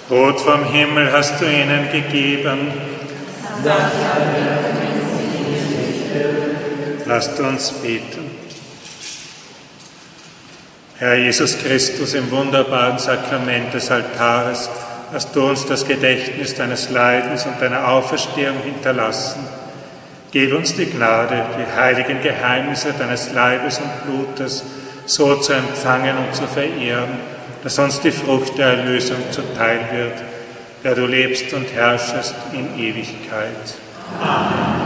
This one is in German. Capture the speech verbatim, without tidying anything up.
Brot vom Himmel hast du ihnen gegeben. Lasst uns beten. Herr Jesus Christus, im wunderbaren Sakrament des Altares hast du uns das Gedächtnis deines Leidens und deiner Auferstehung hinterlassen. Gib uns die Gnade, die heiligen Geheimnisse deines Leibes und Blutes so zu empfangen und zu verehren, dass uns die Frucht der Erlösung zuteil wird, der du lebst und herrschest in Ewigkeit. Amen.